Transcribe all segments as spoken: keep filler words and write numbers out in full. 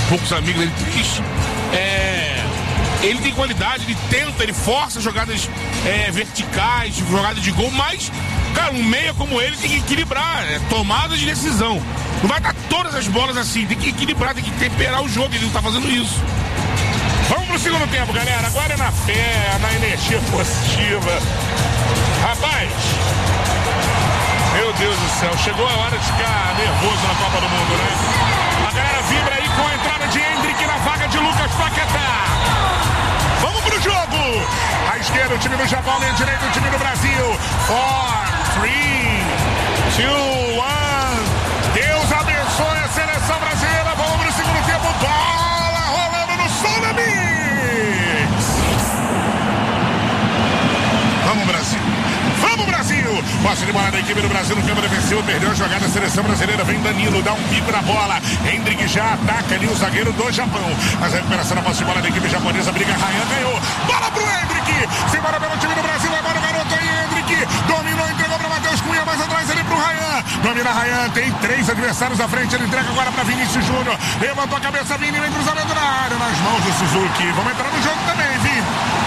poucos amigos dele tristes. É, ele tem qualidade, ele tenta, ele força jogadas é, verticais, jogadas de gol, mas, cara, um meia como ele tem que equilibrar, é, tomada de decisão. Não vai dar todas as bolas assim, tem que equilibrar, tem que temperar o jogo, ele não tá fazendo isso. Vamos pro segundo tempo, galera. Agora é na fé, na energia positiva. Rapaz, meu Deus do céu, chegou a hora de ficar nervoso na Copa do Mundo, né? A galera vibra aí com a entrada de Endrick na vaga de Lucas Paquetá. Vamos pro jogo! À esquerda, o time do Japão, à direita, o time do Brasil. quatro, três, dois, um. Deus abençoe a seleção brasileira. Vamos pro segundo tempo. Bola rolando no Sonami. Vamos, Brasil. Vamos, Brasil. Posse de bola da equipe do Brasil no campo defensivo. Perdeu a jogada, a seleção brasileira. Vem Danilo, dá um bico na bola. Hendrick já ataca ali o zagueiro do Japão. Mas a recuperação da posse de bola da equipe japonesa. Briga, Ryan ganhou. Bola pro Hendrick. Se embora pelo time do Brasil. Agora o garoto aí, Hendrick. Dominou, entregou pra Matheus Cunha. Mais atrás ali pro Ryan. Domina Ryan. Tem três adversários à frente. Ele entrega agora pra Vinícius Júnior. Levantou a cabeça, Vini. Vem cruzamento na área. Nas mãos do Suzuki. Vamos entrar no jogo também, Vini.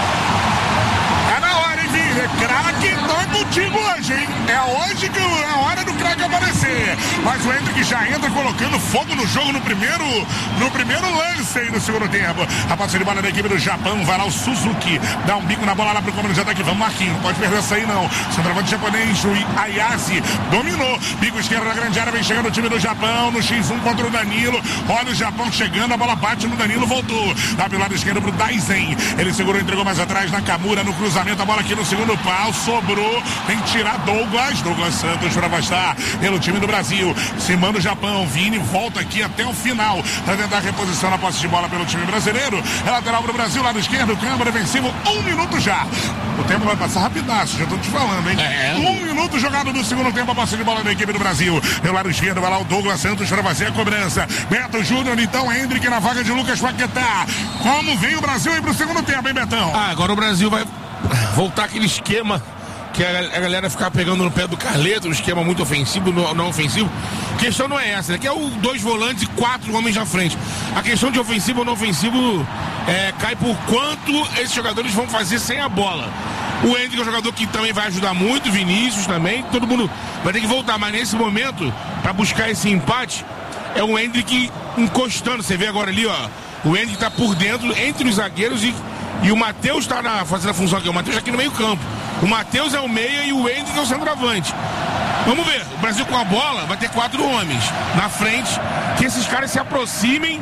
É na hora, hein, Vini? É craque, então é contigo hoje, hein? É hoje que é a hora do craque aparecer. Mas o Hendrick já entra colocando fogo no jogo no primeiro, no primeiro lance aí no segundo tempo. A posse de bola da equipe do Japão. Vai lá o Suzuki. Dá um bico na bola lá pro comando de ataque. Vamos, Marquinhos. Pode perder essa aí, não. Centroavante japonês, o Ayase. Dominou. Bico esquerdo na grande área. Vem chegando o time do Japão no xis um contra o Danilo. Olha o Japão chegando. A bola bate no Danilo. Voltou. Dá pelo lado esquerdo pro Daisen. Ele segurou, entregou mais atrás na Kamura. No cruzamento. A bola aqui no segundo pau. Sobrou. Tem que tirar Douglas. Douglas Santos para afastar pelo time do Brasil. Se manda o Japão. Vini volta aqui até o final para tentar a reposição na posse de bola pelo time brasileiro. É lateral para o Brasil, lado esquerdo, câmara defensivo, um minuto já. O tempo vai passar rapidaço, já tô te falando, hein? É. Um minuto jogado no segundo tempo, a posse de bola da equipe do Brasil. Pelo lado esquerdo, vai lá o Douglas Santos para fazer a cobrança. Beto Júnior, então, Hendrick na vaga de Lucas Paquetá. Como vem o Brasil aí pro segundo tempo, hein, Betão? Ah, agora o Brasil vai voltar aquele esquema que a galera ficar pegando no pé do Carleto, um esquema muito ofensivo, não ofensivo. A questão não é essa, né? Que é o dois volantes e quatro homens na frente. A questão de ofensivo ou não ofensivo é, cai por quanto esses jogadores vão fazer sem a bola. O Hendrick é um jogador que também vai ajudar muito, Vinícius também, todo mundo vai ter que voltar, mas nesse momento, para buscar esse empate, é o Hendrick encostando. Você vê agora ali, ó, o Hendrick tá por dentro, entre os zagueiros e, e o Matheus tá na, fazendo a função aqui, o Matheus aqui no meio campo. O Matheus é o meia e o Hendrick é o centroavante. Vamos ver, o Brasil com a bola vai ter quatro homens na frente, que esses caras se aproximem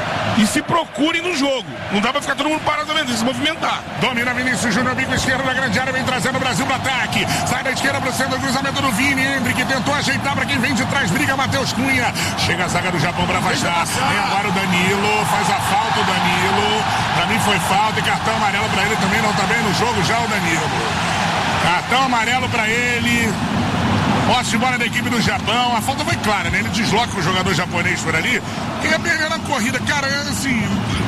e se procurem no jogo. Não dá pra ficar todo mundo parado também, tem que se movimentar. Domina Vinícius Júnior, bico esquerdo da grande área, vem trazendo o Brasil pro ataque. Sai da esquerda pro centro, cruzamento do Vini. Hendrick tentou ajeitar pra quem vem de trás, briga Matheus Cunha. Chega a zaga do Japão pra afastar. Vem agora o Danilo, faz a falta o Danilo. Pra mim foi falta e cartão amarelo pra ele também, não tá bem no jogo já o Danilo. Cartão amarelo pra ele. Posse de bola da equipe do Japão. A falta foi clara, né? Ele desloca o jogador japonês por ali. Quem ia perder na corrida, cara, assim...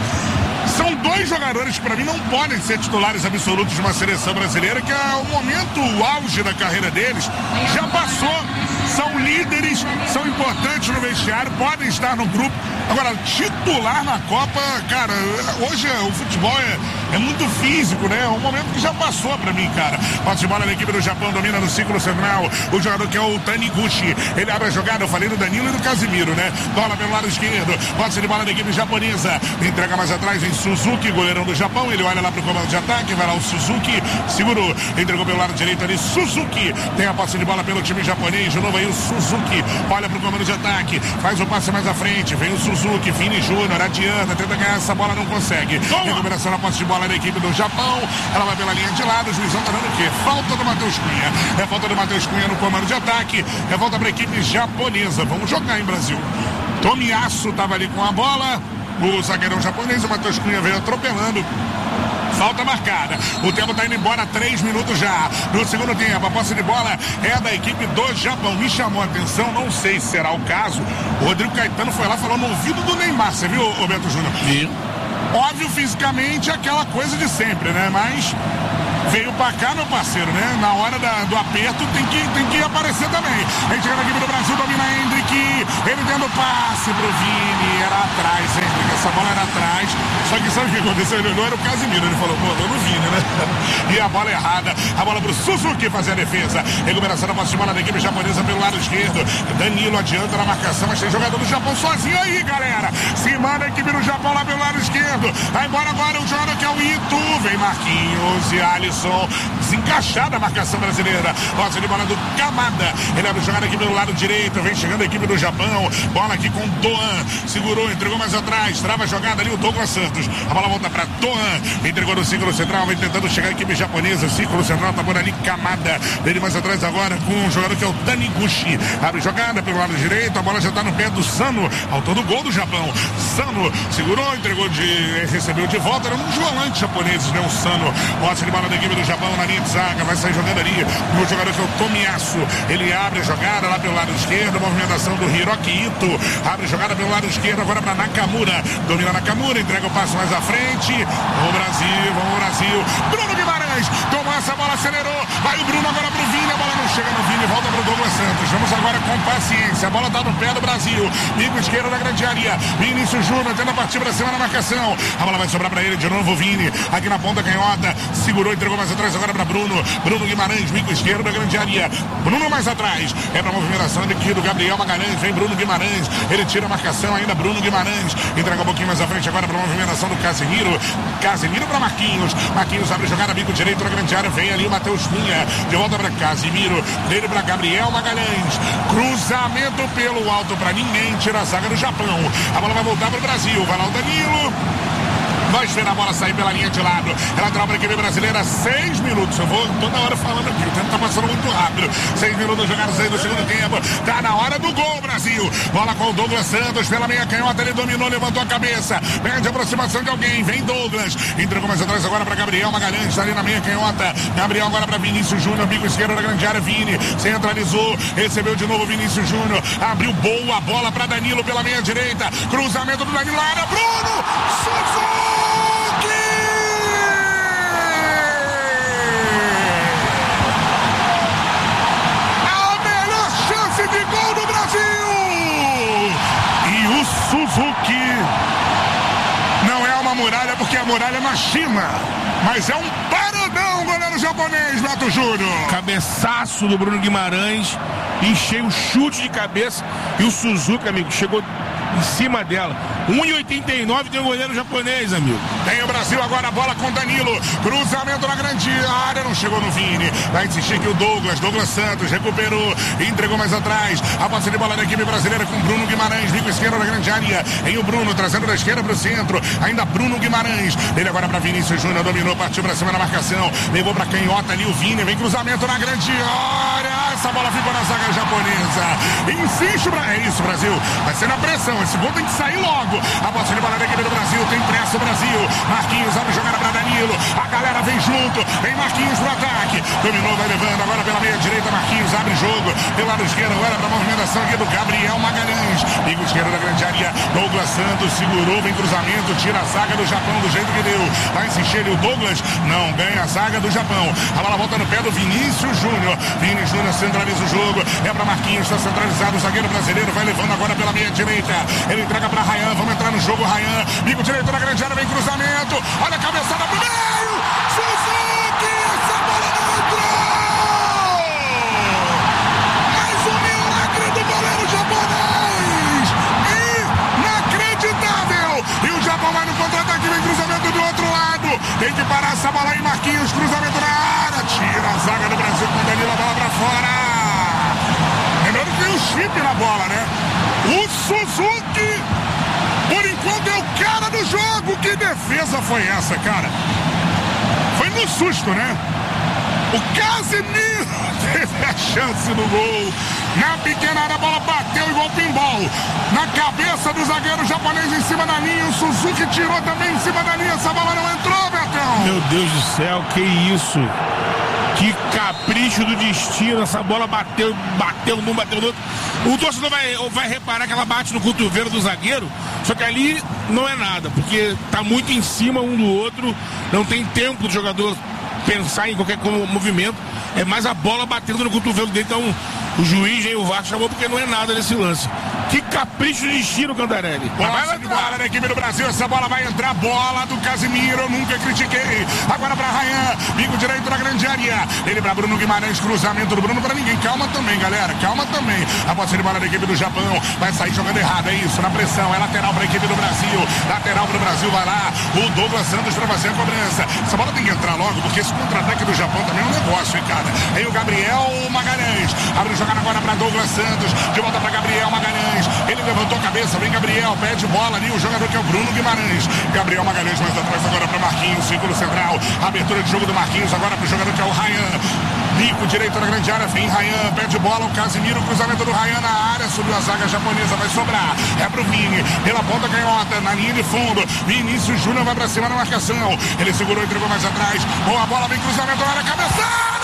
São dois jogadores que pra mim não podem ser titulares absolutos de uma seleção brasileira, que é o momento, o auge da carreira deles já passou. São líderes, são importantes no vestiário, podem estar no grupo. Agora, titular na Copa, cara, hoje o futebol é, é muito físico, né? É um momento que já passou pra mim, cara. Posse de bola da equipe do Japão, domina no círculo central. O jogador que é o Taniguchi. Ele abre a jogada, eu falei do Danilo e do Casimiro, né? Bola pelo lado esquerdo. Posse de bola da equipe japonesa. Entrega mais atrás em Suzuki, goleirão do Japão. Ele olha lá pro comando de ataque, vai lá o Suzuki. Segurou, entregou pelo lado direito ali. Suzuki tem a posse de bola pelo time japonês. De novo aí o Suzuki. Olha pro comando de ataque. Faz o passe mais à frente. Vem o Suzuki. Vini Júnior adianta. Tenta ganhar essa bola, não consegue. Recuperação na posse de bola da equipe do Japão. Ela vai pela linha de lado. O juizão tá dando o quê? Falta do Matheus Cunha. É falta do Matheus Cunha no comando de ataque. É volta pra equipe japonesa. Vamos jogar em Brasil. Tomiyasu tava ali com a bola. O zagueirão japonês, o Matheus Cunha veio atropelando. Falta marcada. O tempo tá indo embora, três minutos já. No segundo tempo, a posse de bola é da equipe do Japão. Me chamou a atenção, não sei se será o caso. O Rodrigo Caetano foi lá falando no ouvido do Neymar. Você viu, Roberto Júnior? Sim. Óbvio, fisicamente, aquela coisa de sempre, né? Mas veio pra cá, meu parceiro, né? Na hora da, do aperto tem que, tem que aparecer também. A gente chega na equipe do Brasil, domina Hendrick. Ele dando passe pro Vini. Era atrás, Hendrick. essa bola era atrás. Só que sabe o que aconteceu? Ele olhou, era o Casimiro. Ele falou, pô, tô no Vini, né? E a bola errada. A bola pro Suzuki fazer a defesa. Recuperação da posse de bola da equipe japonesa pelo lado esquerdo. Danilo adianta na marcação, mas tem jogador do Japão sozinho aí, galera. Se manda a equipe do Japão lá pelo lado esquerdo. Vai embora agora o jogador que é o Ito. Vem Marquinhos e Alisson. Desencaixada a marcação brasileira. Posse de bola do Kamada. Ele abre jogada aqui pelo lado direito. Vem chegando a equipe do Japão. Bola aqui com Doan. Segurou, entregou mais atrás. Trava a jogada ali o Douglas Santos. A bola volta para Doan. Entregou no círculo central. Vem tentando chegar a equipe japonesa. Círculo central. Tá por ali Kamada. Ele mais atrás agora com um jogador que é o Taniguchi. Abre jogada pelo lado direito. A bola já tá no pé do Sano. Autor do gol do Japão. Sano segurou, entregou de. Recebeu de volta. Era um dos volantes japoneses, né? O Sano. Posse de bola da equipe do Japão na linha de zaga. Vai sair jogando ali. O jogador que é o Tomiyasu. Ele abre a jogada lá pelo lado esquerdo. Movimentação do Hiroki Ito. Abre a jogada pelo lado esquerdo. Agora para Nakamura. Domina Nakamura. Entrega o passo mais à frente. Vamos Brasil. Vamos Brasil. Bruno Guimarães. Tomou essa bola, acelerou. Vai o Bruno agora pro Vini. A bola não chega no Vini. Volta pro Douglas Santos. Vamos agora com paciência. A bola tá no pé do Brasil. Bico esquerdo da grande área. Vinícius Júnior tenta partir pra cima na marcação. A bola vai sobrar pra ele de novo. Vini. Aqui na ponta canhota. Segurou, entregou mais atrás agora pra Bruno. Bruno Guimarães. Bico esquerdo da grande área. Bruno mais atrás. É pra movimentação aqui do Gabriel Magalhães. Vem Bruno Guimarães. Ele tira a marcação ainda. Bruno Guimarães. Entrega um pouquinho mais à frente agora pra movimentação do Casemiro. Casemiro pra Marquinhos. Marquinhos abre jogada. Bico direito da grande área. Vem ali o Matheus Cunha. De volta pra Casemiro. Dele pra Gabriel Magalhães. Cruzamento pelo alto pra ninguém. Tira a zaga do Japão. A bola vai voltar pro Brasil. Vai lá o Danilo. Vai esperar a bola sair pela linha de lado. Ela trava para a equipe brasileira. Seis minutos. Eu vou toda hora falando aqui. O tempo tá passando muito rápido. Seis minutos jogados aí no segundo tempo. Tá na hora do gol, Brasil. Bola com o Douglas Santos pela meia canhota. Ele dominou, levantou a cabeça. Perde a aproximação de alguém. Vem Douglas. Entregou mais atrás agora para Gabriel Magalhães. Está ali na meia canhota. Gabriel agora para Vinícius Júnior. Bico esquerdo da grande área. Vini centralizou. Recebeu de novo Vinícius Júnior. Abriu boa bola para Danilo pela meia direita. Cruzamento do Danilo. Área. Bruno. Suzuki. De gol do Brasil! E o Suzuki não é uma muralha, porque a muralha é na China, mas é um parodão, goleiro japonês, Beto Júnior. Cabeçaço do Bruno Guimarães, encheu o chute de cabeça e o Suzuki, amigo, chegou em cima dela. um e oitenta e nove tem o goleiro japonês, amigo. Tem o Brasil agora, a bola com Danilo. Cruzamento na grande área, não chegou no Vini. Vai insistir aqui o Douglas. Douglas Santos recuperou, entregou mais atrás. A posse de bola da equipe brasileira com Bruno Guimarães. Bico esquerdo na grande área. Em o Bruno, trazendo da esquerda para o centro. Ainda Bruno Guimarães. Ele agora para Vinícius Júnior. Dominou, partiu para cima na marcação. Levou para canhota ali o Vini. Vem cruzamento na grande área. Essa bola ficou na zaga japonesa. Insiste, é isso, Brasil. Vai ser na pressão. Esse gol tem que sair logo. A posse de bola da equipe do Brasil. Tem pressa o Brasil. Marquinhos abre jogada para Danilo. A galera vem junto. Vem Marquinhos pro ataque. Dominou, vai levando. Agora pela meia direita. Marquinhos abre jogo. Pelo lado esquerdo agora para a movimentação aqui do Gabriel Magalhães. Bico esquerdo da grande área. Douglas Santos segurou. Vem cruzamento. Tira a zaga do Japão do jeito que deu. Vai insistir ali o Douglas. Não ganha a zaga do Japão. A bola volta no pé do Vinícius Júnior. Vinícius Júnior centraliza o jogo. É para Marquinhos. Está centralizado o zagueiro brasileiro. Vai levando agora pela meia direita. Ele entrega para Ryan. Vamos entrar no jogo, Ryan. Bico direito na grande área, vem cruzamento. Olha a cabeçada pro meio. Suzuki, essa bola não entrou. Mais um milagre do goleiro japonês. Inacreditável. E o Japão vai no contra-ataque, vem cruzamento do outro lado. Tem que parar essa bola aí, Marquinhos. Cruzamento na área. Tira a zaga do Brasil com o Danilo, a bola pra fora. Lembrando que tem o chip na bola, né? O Suzuki, por enquanto, é o cara do jogo. Que defesa foi essa, cara? Foi no susto, né? O Casemiro teve a chance do gol. Na pequena área, a bola bateu igual pinball. Na cabeça do zagueiro japonês em cima da linha. O Suzuki tirou também em cima da linha. Essa bola não entrou, Betão. Meu Deus do céu, que isso? Que capricho do destino. Essa bola bateu, bateu num, bateu no outro. O torcedor vai, vai reparar que ela bate no cotovelo do zagueiro. Só que ali não é nada, porque tá muito em cima um do outro. Não tem tempo do jogador pensar em qualquer movimento. É mais a bola batendo no cotovelo dele. Então O juiz e o V A R chamou porque não é nada nesse lance. Que capricho de tiro, Cantarelli. Bola de bola da equipe do Brasil. Essa bola vai entrar. Bola do Casimiro. Eu nunca critiquei. Agora para Ryan. Bico direito na grande área. Ele para Bruno Guimarães. Cruzamento do Bruno para ninguém. Calma também, galera. Calma também. A posse de bola da equipe do Japão. Vai sair jogando errado. É isso. Na pressão. É lateral para a equipe do Brasil. Lateral para o Brasil. Vai lá. O Douglas Santos para fazer a cobrança. Essa bola tem que entrar logo. Porque esse contra-ataque do Japão também é um negócio, hein, cara. Aí o Gabriel Magalhães. Abre jogada agora para Douglas Santos. De volta para Gabriel Magalhães. Ele levantou a cabeça, vem Gabriel, pede bola ali, o jogador que é o Bruno Guimarães. Gabriel Magalhães mais atrás agora para Marquinhos, círculo central. Abertura de jogo do Marquinhos agora para o jogador que é o Ryan. Bico direito na grande área, vem Ryan, pede bola, o Casimiro, cruzamento do Ryan na área, subiu a zaga japonesa, vai sobrar. É pro Vini, pela ponta canhota, na linha de fundo. Vinícius Júnior vai para cima na marcação. Ele segurou, entregou mais atrás. Boa bola, vem cruzamento na área, cabeçada!